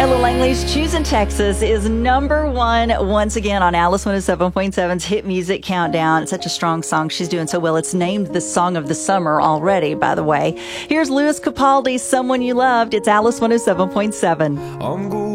Ella Langley's Choosing Texas is number one once again on Alice 107.7's Hit Music Countdown. It's such a strong song. She's doing so well. It's named the Song of the Summer already, by the way. Here's Louis Capaldi's Someone You Loved. It's Alice 107.7.